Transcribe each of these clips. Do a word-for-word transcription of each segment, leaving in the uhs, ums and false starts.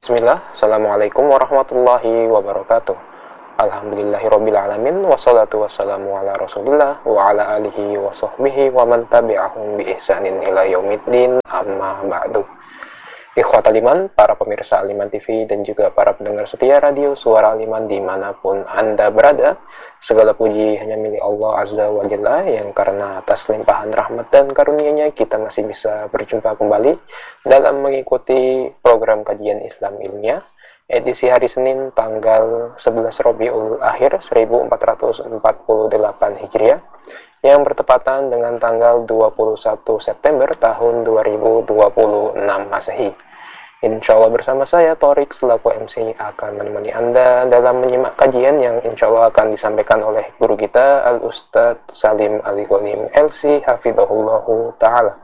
Bismillah, Assalamualaikum warahmatullahi wabarakatuh. Alhamdulillahirabbil alamin, wassalatu wassalamu ala Rasulillah wa ala alihi wa sahbihi wa man tabi'ahum bi ihsanin ila yaumiddin, amma ba'du. Ikhwatal iman, para pemirsa Aliman T V dan juga para pendengar setia radio Suara Aliman dimanapun Anda berada, segala puji hanya milik Allah Azza wa Jalla yang karena atas limpahan rahmat dan karunia-Nya kita masih bisa berjumpa kembali dalam mengikuti program kajian Islam ilmiah edisi hari Senin tanggal sebelas Rabiul Akhir seribu empat ratus empat puluh delapan Hijriah yang bertepatan dengan tanggal dua puluh satu September tahun dua ribu dua puluh enam Masehi. Insya Allah bersama saya Torik selaku M C akan menemani Anda dalam menyimak kajian yang insya Allah akan disampaikan oleh guru kita Al-Ustadz Salim Ali-Ghanim L C Hafidhahullahu Ta'ala,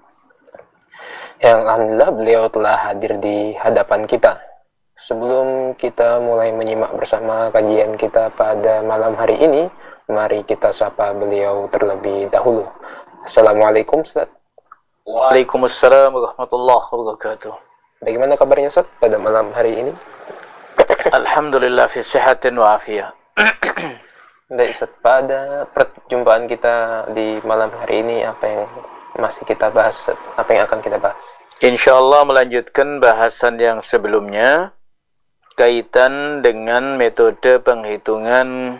yang alhamdulillah beliau telah hadir di hadapan kita. Sebelum kita mulai menyimak bersama kajian kita pada malam hari ini, mari kita sapa beliau terlebih dahulu. Assalamualaikum Ustaz. Waalaikumsalam warahmatullahi wabarakatuh. Bagaimana kabarnya Ustaz pada malam hari ini? Alhamdulillah fi sihatin wa afiyah. Baik Ustaz, pada perjumpaan kita di malam hari ini apa yang masih kita bahas Ustaz? Apa yang akan kita bahas? Insyaallah melanjutkan bahasan yang sebelumnya kaitan dengan metode penghitungan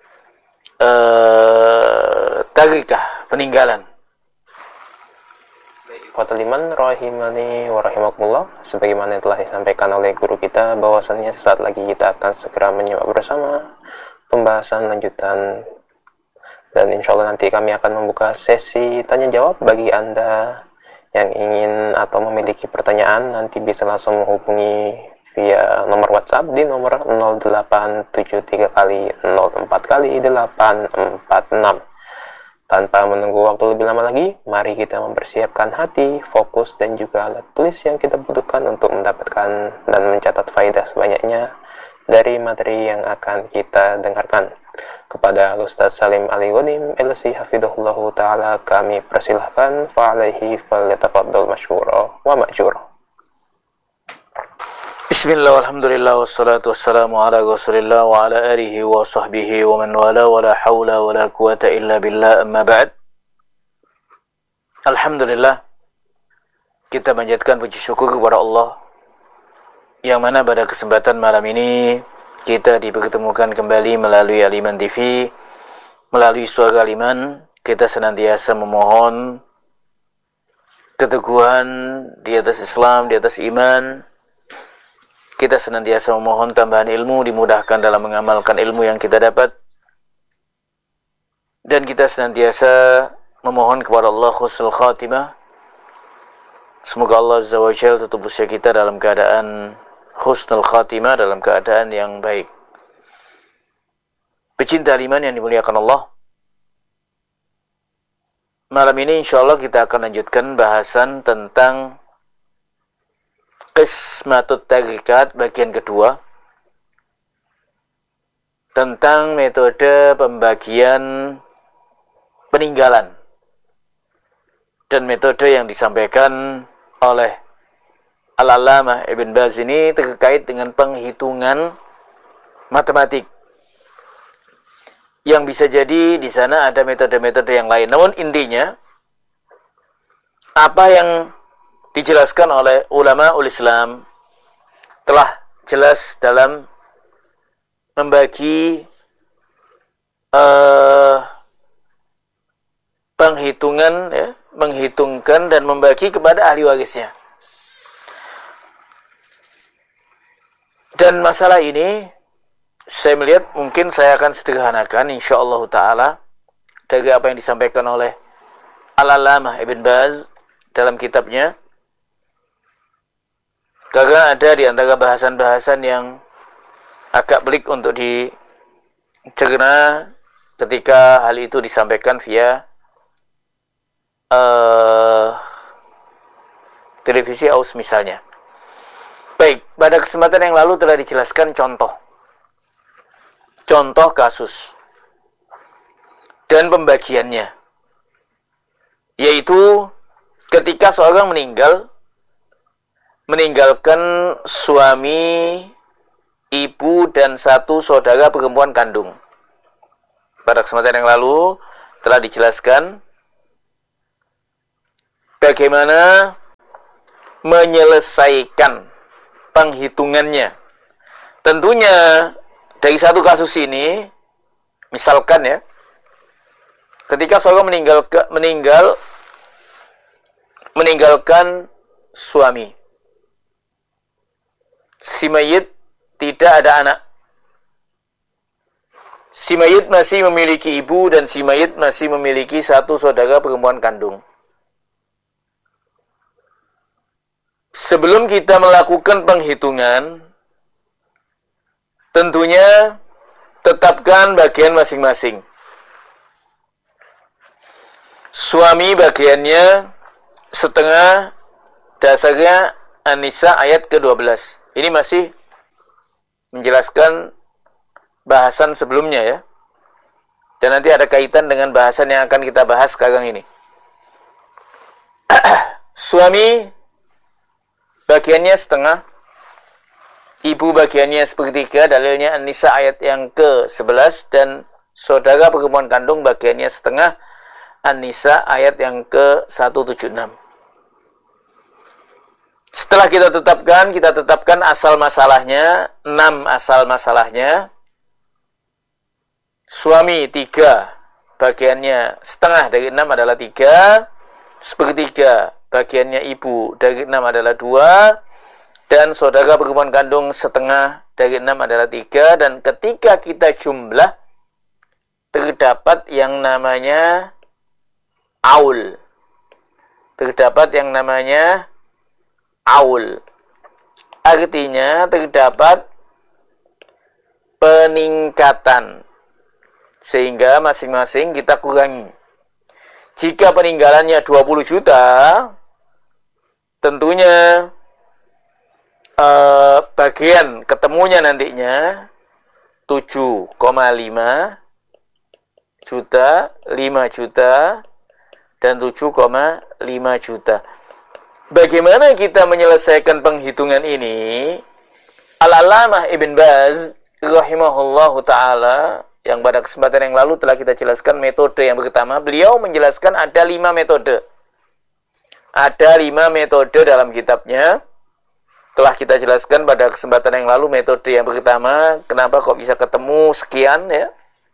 uh, tarikah peninggalan. Ikhwatul iman rahimani wa rahimakumullah, sebagaimana yang telah disampaikan oleh guru kita bahwasannya sesaat lagi kita akan segera menyimak bersama pembahasan lanjutan, dan insya Allah nanti kami akan membuka sesi tanya jawab bagi Anda yang ingin atau memiliki pertanyaan. Nanti bisa langsung menghubungi via nomor WhatsApp di nomor nol delapan tujuh tiga kali nol empat kali delapan empat enam. Tanpa menunggu waktu lebih lama lagi, mari kita mempersiapkan hati, fokus, dan juga alat tulis yang kita butuhkan untuk mendapatkan dan mencatat faedah sebanyaknya dari materi yang akan kita dengarkan. Kepada Ustaz Salim Ali-Ghanim L C Hafidhahullahu Ta'ala kami persilahkan, fa'alaihi falyatafaddal masyura wa ma'jura. Bismillah, alhamdulillah, wassalatu wassalamu ala rasulillah wa ala alihi wa sahbihi wa man wala wa la hawla wa la quwata illa billah, amma ba'd. Alhamdulillah, kita panjatkan puji syukur kepada Allah yang mana pada kesempatan malam ini kita dipertemukan kembali melalui Aliman T V, melalui Suara Aliman. Kita senantiasa memohon keteguhan di atas Islam, di atas iman. Kita senantiasa memohon tambahan ilmu, dimudahkan dalam mengamalkan ilmu yang kita dapat. Dan kita senantiasa memohon kepada Allah husnul khatimah. Semoga Allah Azza wa Jalla tutup usia kita dalam keadaan husnul khatimah, dalam keadaan yang baik. Pecinta iman yang dimuliakan Allah, malam ini insyaAllah kita akan lanjutkan bahasan tentang Qismatut Tarikat bagian kedua, tentang metode pembagian peninggalan dan metode yang disampaikan oleh Al-Allamah Ibn Baz ini terkait dengan penghitungan matematik, yang bisa jadi di sana ada metode-metode yang lain. Namun intinya apa yang dijelaskan oleh ulama ul Islam telah jelas dalam membagi uh, penghitungan, ya, menghitungkan dan membagi kepada ahli warisnya. Dan masalah ini saya melihat mungkin saya akan sederhanakan insyaallah ta'ala dari apa yang disampaikan oleh Al-Allamah Ibn Baz dalam kitabnya, karena ada di antara bahasan-bahasan yang agak pelik untuk dicerna ketika hal itu disampaikan via uh, televisi Aus misalnya. Baik, pada kesempatan yang lalu telah dijelaskan contoh contoh kasus dan pembagiannya, yaitu ketika seorang meninggal meninggalkan suami, ibu, dan satu saudara perempuan kandung. Pada kesempatan yang lalu telah dijelaskan bagaimana menyelesaikan penghitungannya. Tentunya dari satu kasus ini, misalkan ya, ketika seorang meninggal meninggal meninggalkan suami, si mayit tidak ada anak. Si mayit masih memiliki ibu dan si mayit masih memiliki satu saudara perempuan kandung. Sebelum kita melakukan penghitungan, tentunya tetapkan bagian masing-masing. Suami bagiannya setengah, dasarnya An-Nisa ayat ke dua belas. Ini masih menjelaskan bahasan sebelumnya ya. Dan nanti ada kaitan dengan bahasan yang akan kita bahas sekarang ini. Suami bagiannya setengah, ibu bagiannya sepertiga, dalilnya An-Nisa ayat yang ke sebelas, dan saudara perempuan kandung bagiannya setengah, An-Nisa ayat yang ke seratus tujuh puluh enam. Setelah kita tetapkan, kita tetapkan asal masalahnya, enam asal masalahnya. Suami tiga, bagiannya setengah dari enam adalah tiga, sepertiga bagiannya ibu dari enam adalah dua, dan saudara perempuan kandung setengah dari enam adalah tiga, dan ketika kita jumlah, terdapat yang namanya aul. Terdapat yang namanya aul. Artinya terdapat peningkatan. Sehingga masing-masing kita kurangi. Jika peninggalannya dua puluh juta, tentunya eh, bagian ketemunya nantinya tujuh koma lima juta, lima juta, dan tujuh koma lima juta. Bagaimana kita menyelesaikan penghitungan ini? Al-Allamah Ibn Baz rahimahullahu ta'ala, yang pada kesempatan yang lalu telah kita jelaskan metode yang pertama. Beliau menjelaskan ada lima metode. Ada lima metode dalam kitabnya. Telah kita jelaskan pada kesempatan yang lalu metode yang pertama. Kenapa kok bisa ketemu sekian ya.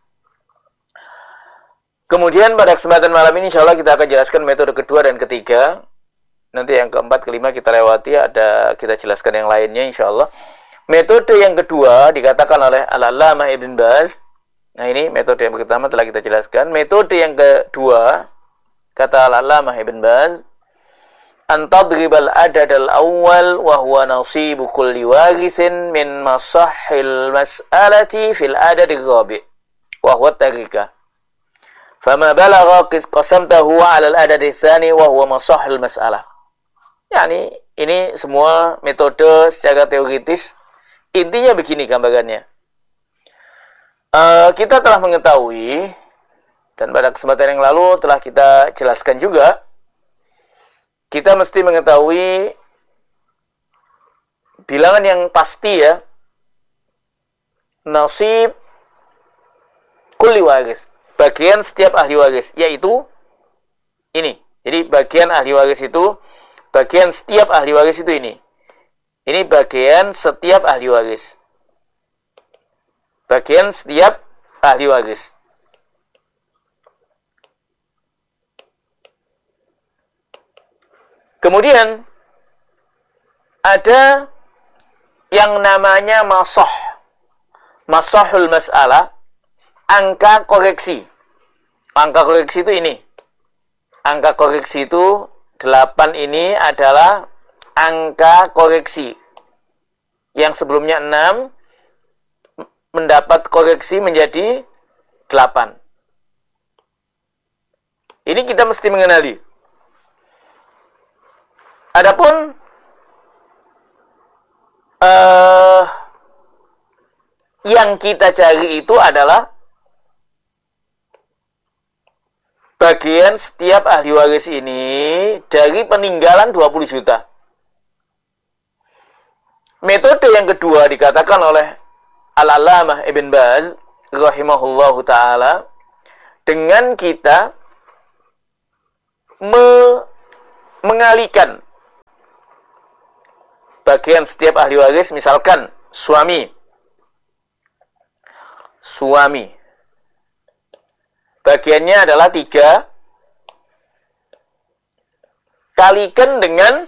Kemudian pada kesempatan malam ini insya Allah kita akan jelaskan metode kedua dan ketiga. Nanti yang keempat, kelima kita lewati. Ada kita jelaskan yang lainnya insya Allah. Metode yang kedua dikatakan oleh Al-Allamah Ibn Baz. Nah ini metode yang pertama telah kita jelaskan. Metode yang kedua, kata Al-Allamah Ibn Baz, antadribal adad al-awwal wa huwa nasibu kulli warisin min masahil mas'alati fil adad al-rabi' wa huwa tarika. Fama balagha qasamtahu ala al-adad al-thani wa huwa masahil mas'alah. Yani ini semua metode secara teoritis. Intinya begini gambarannya. Uh, kita telah mengetahui, dan pada kesempatan yang lalu telah kita jelaskan juga, kita mesti mengetahui bilangan yang pasti ya, nasib kulli waris, bagian setiap ahli waris, yaitu ini. Jadi bagian ahli waris itu, bagian setiap ahli waris itu ini. Ini bagian setiap ahli waris. Bagian setiap ahli waris. Kemudian ada yang namanya masoh. Masohul mas'alah, angka koreksi. Angka koreksi itu ini. Angka koreksi itu delapan ini adalah angka koreksi. Yang sebelumnya enam mendapat koreksi menjadi delapan. Ini kita mesti mengenali. Adapun uh, yang kita cari itu adalah bagian setiap ahli waris ini dari peninggalan dua puluh juta. metode yang kedua dikatakan oleh Al-Allamah Ibn Baz rahimahullahu ta'ala, dengan kita me- mengalihkan bagian setiap ahli waris, misalkan suami suami bagiannya adalah tiga, kalikan dengan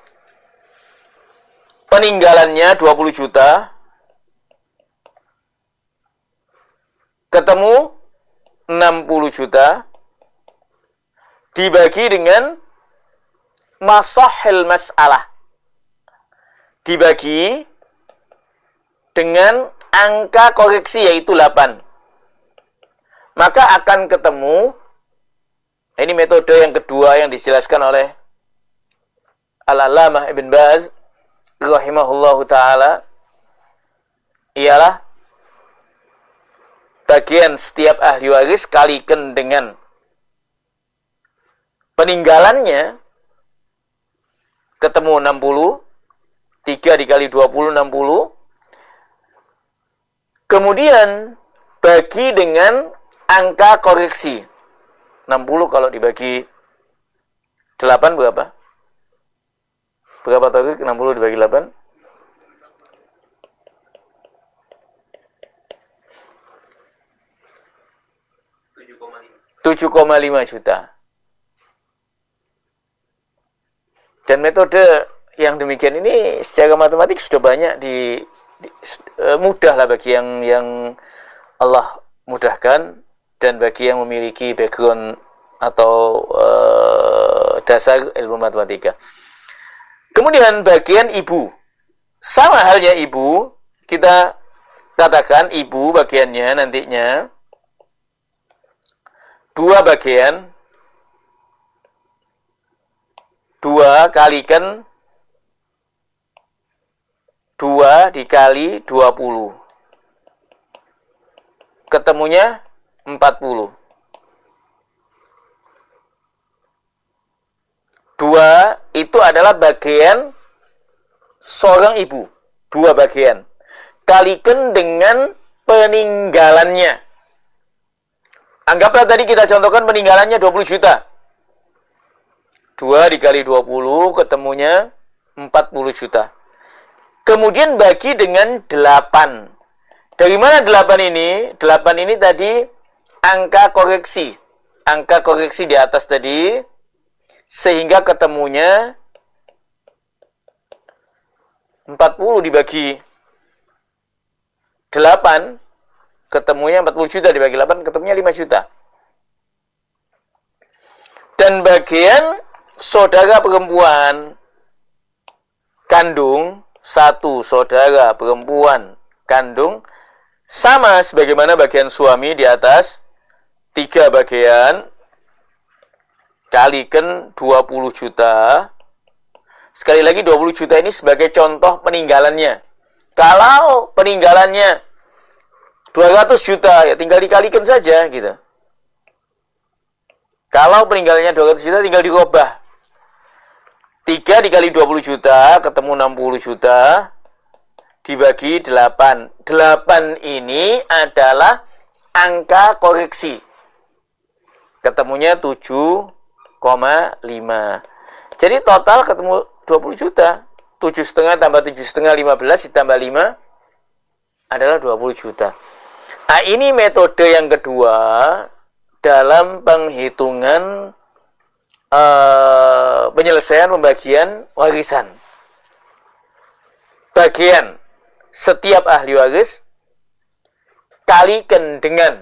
peninggalannya dua puluh juta, ketemu enam puluh juta, dibagi dengan masahil mas'alah, dibagi dengan angka koreksi yaitu delapan. Maka akan ketemu, ini metode yang kedua yang dijelaskan oleh Al-Allamah Ibn Baz rahimahullahu ta'ala, ialah bagian setiap ahli waris kalikan dengan peninggalannya, ketemu enam puluh, tiga dikali dua puluh, enam puluh. Kemudian bagi dengan angka koreksi. enam puluh kalau dibagi delapan berapa? Berapa Taufik? enam puluh dibagi delapan? tujuh koma lima juta. Dan metode yang demikian ini secara matematik sudah banyak di, di uh, mudah lah bagi yang yang Allah mudahkan, dan bagi yang memiliki background atau uh, dasar ilmu matematika. Kemudian bagian ibu, sama halnya ibu, kita katakan ibu bagiannya nantinya dua bagian, dua kalikan dua dikali dua puluh, ketemunya empat puluh. Dua itu adalah bagian seorang ibu, dua bagian. Kalikan dengan peninggalannya. Anggaplah tadi kita contohkan peninggalannya dua puluh juta. dua dikali dua puluh ketemunya empat puluh juta. Kemudian bagi dengan delapan. Dari mana delapan ini? delapan ini tadi angka koreksi. Angka koreksi di atas tadi, sehingga ketemunya empat puluh dibagi delapan, ketemunya empat puluh juta dibagi delapan, ketemunya lima juta. Dan bagian saudara perempuan kandung, satu saudara perempuan kandung, sama sebagaimana bagian suami di atas, tiga bagian, kalikan dua puluh juta. Sekali lagi dua puluh juta ini sebagai contoh peninggalannya. Kalau peninggalannya dua ratus juta, ya tinggal dikalikan saja gitu. Kalau peninggalannya dua ratus juta, tinggal dirubah. tiga dikali dua puluh juta, ketemu enam puluh juta, dibagi delapan. delapan ini adalah angka koreksi. Ketemunya tujuh koma lima. Jadi total ketemu dua puluh juta. tujuh koma lima tambah tujuh koma lima, lima belas, ditambah lima adalah dua puluh juta. Nah, ini metode yang kedua dalam penghitungan uh, penyelesaian pembagian warisan. Bagian setiap ahli waris kalikan dengan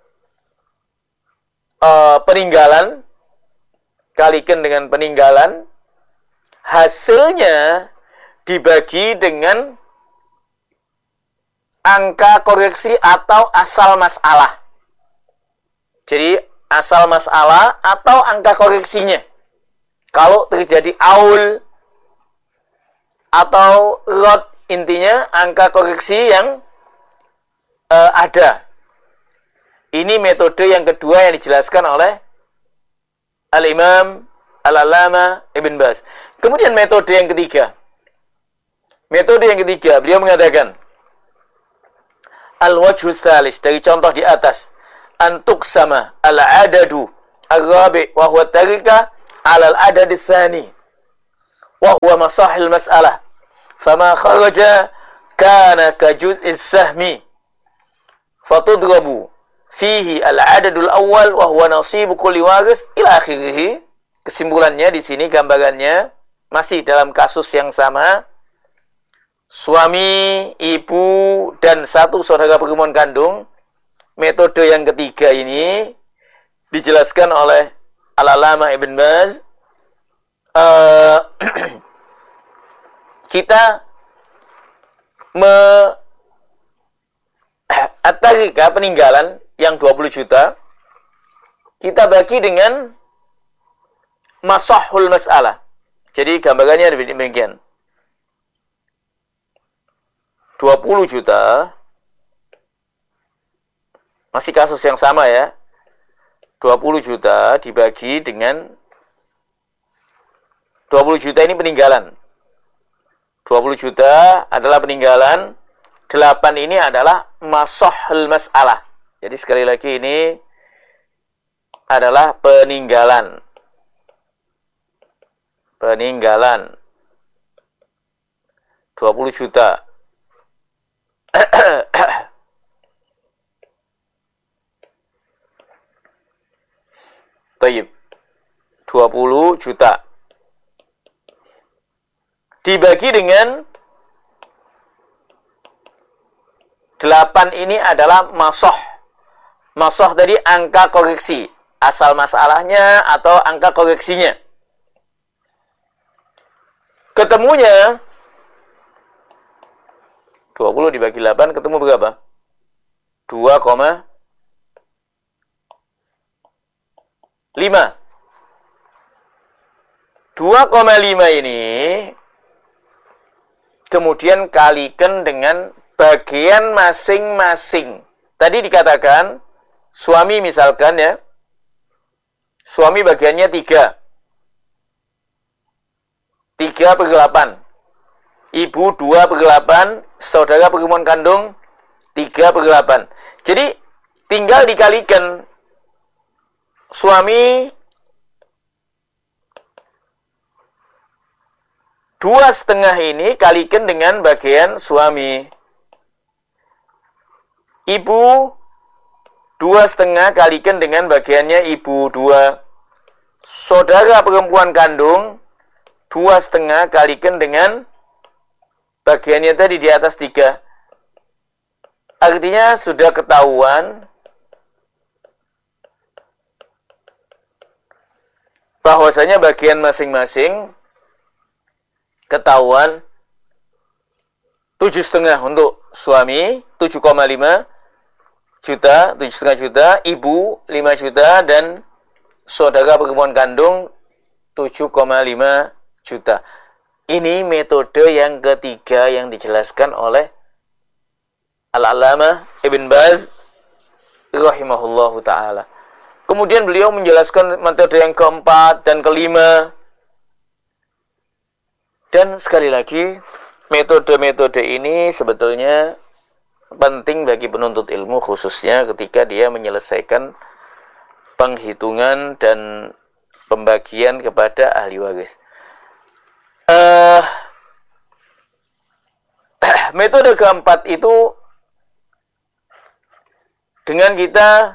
uh, peninggalan, kalikan dengan peninggalan, hasilnya dibagi dengan angka koreksi atau asal masalah. Jadi asal masalah atau angka koreksinya. Kalau terjadi aul atau lot, intinya angka koreksi yang uh, ada. Ini metode yang kedua yang dijelaskan oleh Al-Imam Al-Allamah Ibn Baz. Kemudian metode yang ketiga, Metode yang ketiga, beliau mengatakan, al-wajhu tsalis, dari contoh di atas, antuk sama al-adadu al-rabi wa huwa tarika ala al-adad tsani wa huwa masahil mas'alah fama kharaja kana ka juz'i sahmi fatudrabu fihi al-adadul awal wa huwa nasibu kulli waris ila akhirih. Kesimpulannya di sini, gambarannya masih dalam kasus yang sama, suami, ibu, dan satu saudara perempuan kandung. Metode yang ketiga ini dijelaskan oleh Al-Allamah Ibn Baz. Uh, kita me at-tarika, peninggalan yang dua puluh juta, kita bagi dengan masahul mas'alah. Jadi gambarannya demikian. dua puluh juta, masih kasus yang sama ya. dua puluh juta dibagi dengan dua puluh juta ini peninggalan. dua puluh juta adalah peninggalan, delapan ini adalah masahul mas'alah. Jadi sekali lagi ini adalah peninggalan. Peninggalan dua puluh juta. Tayyib. dua puluh juta dibagi dengan delapan ini adalah masoh. Masoh tadi angka koreksi, asal masalahnya atau angka koreksinya. Ketemunya dua puluh dibagi delapan, ketemu berapa? dua koma lima. dua koma lima ini kemudian kalikan dengan bagian masing-masing. Tadi dikatakan suami misalkan ya, suami bagiannya tiga. tiga per delapan. Ibu dua per delapan, saudara perempuan kandung tiga per delapan. Jadi tinggal dikalikan suami dua setengah ini kalikan dengan bagian suami. Ibu dua setengah kalikan dengan bagiannya ibu dua. Saudara perempuan kandung dua setengah kalikan dengan bagiannya tadi di atas tiga. Artinya sudah ketahuan bahwasanya bagian masing-masing ketahuan tujuh setengah untuk suami, tujuh koma lima juta, tujuh setengah juta, ibu lima juta, dan saudara perempuan kandung tujuh koma lima juta. Ini metode yang ketiga yang dijelaskan oleh Al-Allamah Ibn Baz rahimahullahu ta'ala. Kemudian beliau menjelaskan metode yang keempat dan kelima. Dan sekali lagi, metode-metode ini sebetulnya penting bagi penuntut ilmu, khususnya ketika dia menyelesaikan penghitungan dan pembagian kepada ahli waris. Uh, metode keempat itu dengan kita,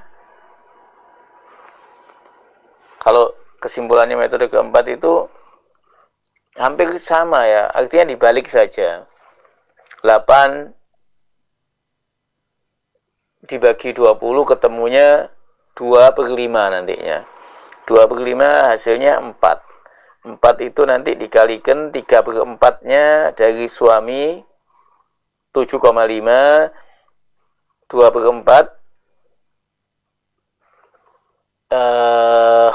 kalau kesimpulannya metode keempat itu hampir sama ya, artinya dibalik saja. delapan dibagi dua puluh ketemunya dua per lima nantinya. dua per lima hasilnya empat. empat itu nanti dikalikan tiga per empat-nya dari suami tujuh koma lima, dua per empat uh,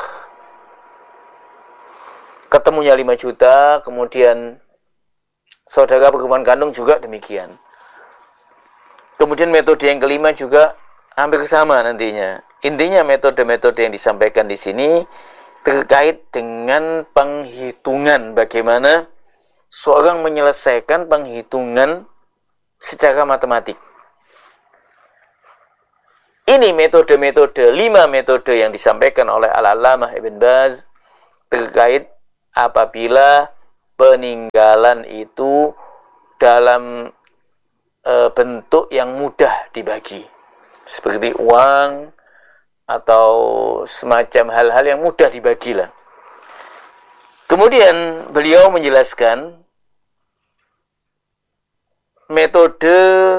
ketemunya lima juta, kemudian saudara perempuan kandung juga demikian. Kemudian metode yang kelima juga hampir sama nantinya. Intinya metode-metode yang disampaikan di sini terkait dengan penghitungan bagaimana seorang menyelesaikan penghitungan secara matematik. Ini metode-metode, lima metode yang disampaikan oleh Al-Allamah Ibn Baz terkait apabila peninggalan itu dalam e, bentuk yang mudah dibagi. Seperti uang atau semacam hal-hal yang mudah dibagilah. Kemudian beliau menjelaskan metode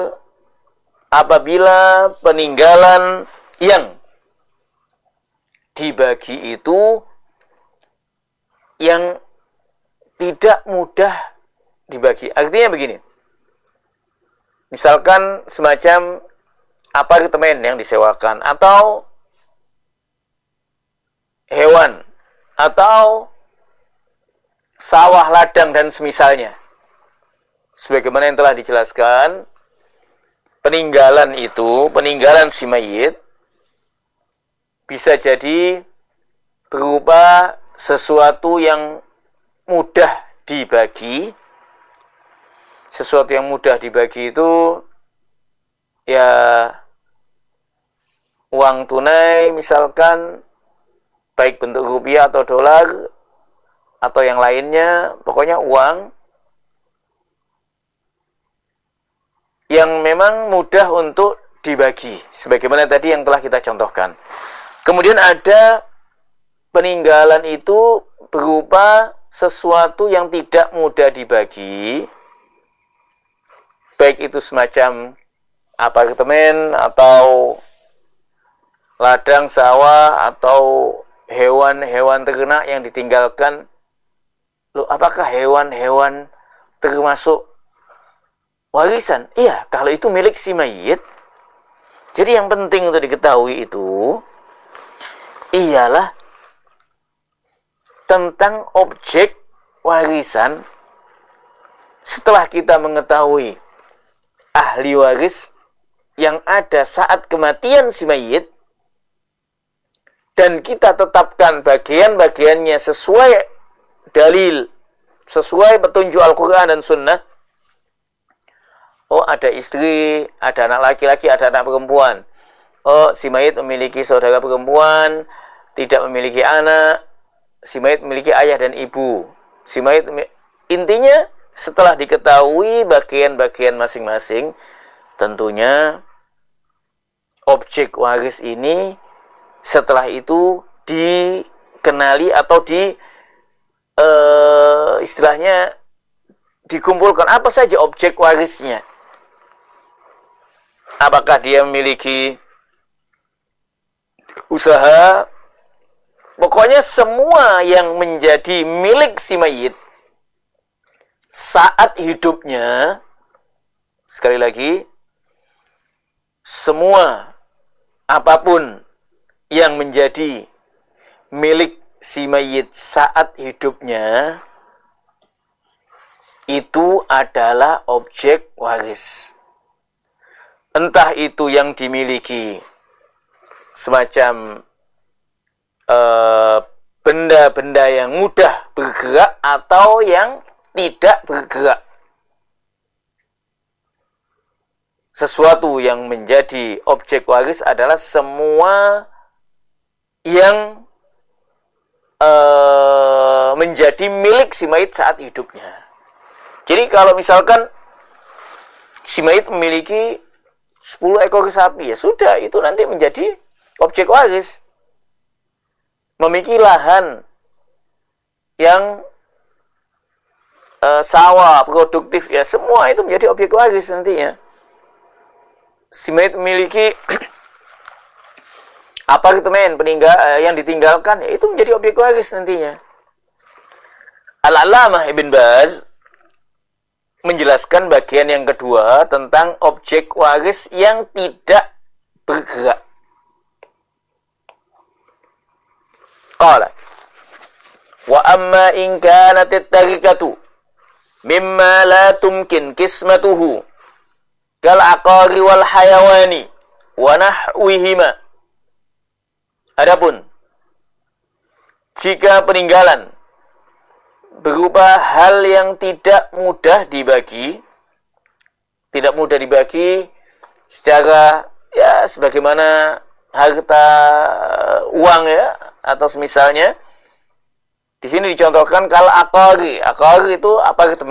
apabila peninggalan yang dibagi itu yang tidak mudah dibagi. Artinya begini. Misalkan semacam apartemen yang disewakan atau hewan atau sawah, ladang dan semisalnya. Sebagaimana yang telah dijelaskan, peninggalan itu, peninggalan si mayit bisa jadi berupa sesuatu yang mudah dibagi. Sesuatu yang mudah dibagi itu ya uang tunai misalkan, baik bentuk rupiah atau dolar atau yang lainnya, pokoknya uang yang memang mudah untuk dibagi, sebagaimana tadi yang telah kita contohkan. Kemudian ada peninggalan itu berupa sesuatu yang tidak mudah dibagi, baik itu semacam apartemen atau ladang sawah atau hewan-hewan ternak yang ditinggalkan. Loh, apakah hewan-hewan termasuk warisan? Iya, kalau itu milik si mayit. Jadi yang penting untuk diketahui itu ialah tentang objek warisan. Setelah kita mengetahui ahli waris yang ada saat kematian si mayit, dan kita tetapkan bagian-bagiannya sesuai dalil, sesuai petunjuk Al-Quran dan Sunnah. Oh, ada istri, ada anak laki-laki, ada anak perempuan. Oh, si mayit memiliki saudara perempuan, tidak memiliki anak. Si mayit memiliki ayah dan ibu. Si mayit, intinya setelah diketahui bagian-bagian masing-masing, tentunya objek waris ini setelah itu dikenali atau di uh, istilahnya dikumpulkan apa saja objek warisnya. Apakah dia memiliki usaha? Pokoknya semua yang menjadi milik si mayit saat hidupnya, sekali lagi, semua apapun yang menjadi milik si mayit saat hidupnya itu adalah objek waris. Entah itu yang dimiliki semacam uh, benda-benda yang mudah bergerak atau yang tidak bergerak. Sesuatu yang menjadi objek waris adalah semua yang uh, menjadi milik si mayit saat hidupnya. Jadi kalau misalkan si mayit memiliki sepuluh ekor sapi, ya sudah, itu nanti menjadi objek waris. Memiliki lahan yang uh, sawah, produktif, ya semua itu menjadi objek waris nantinya. Si mayit memiliki apartemen peninggal, uh, yang ditinggalkan, ya itu menjadi objek waris nantinya. Al-Allamah Ibn Baz menjelaskan bagian yang kedua tentang objek waris yang tidak bergerak. Qala wa amma in kanat at-tarikatu mimma la tumkin qismatuhu kal aqari wal hayawani wa nahwihima. Adapun jika peninggalan berupa hal yang tidak mudah dibagi, tidak mudah dibagi secara ya sebagaimana harta uang ya, atau semisalnya. Di sini dicontohkan kal aqari. Aqari itu apa